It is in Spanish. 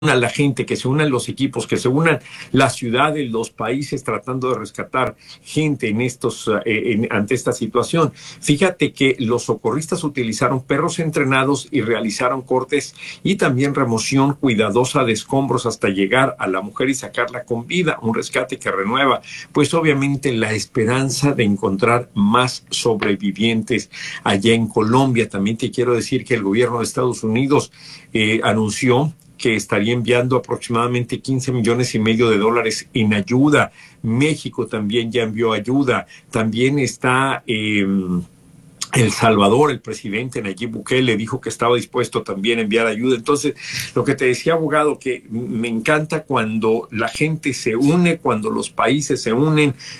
a la gente, que se unan los equipos, que se unan las ciudades, los países tratando de rescatar gente ante esta situación. Fíjate que los socorristas utilizaron perros entrenados y realizaron cortes y también remoción cuidadosa de escombros hasta llegar a la mujer y sacarla con vida, un rescate que renueva, pues obviamente la esperanza de encontrar más sobrevivientes allá en Colombia. También te quiero decir que el gobierno de Estados Unidos anunció que estaría enviando aproximadamente 15 millones y medio de dólares en ayuda. México también ya envió ayuda. También está El Salvador, el presidente Nayib Bukele dijo que estaba dispuesto también a enviar ayuda. Entonces, lo que te decía, abogado, que me encanta cuando la gente se une, cuando los países se unen